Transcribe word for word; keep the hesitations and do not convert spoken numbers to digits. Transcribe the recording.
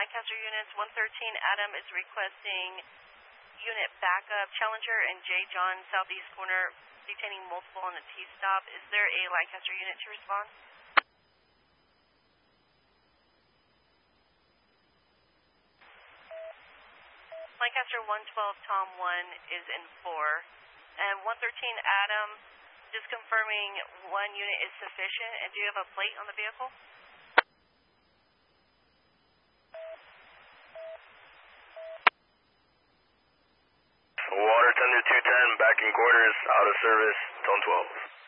Lancaster units. one thirteen Adam is requesting unit backup. Challenger and J. John southeast corner detaining multiple on the T-stop. Is there a Lancaster unit to respond? Lancaster one twelve Tom one is in four. And one thirteen Adam, just confirming one unit is sufficient. And do you have a plate on the vehicle? Water Thunder two ten, back in quarters, out of service, tone twelve.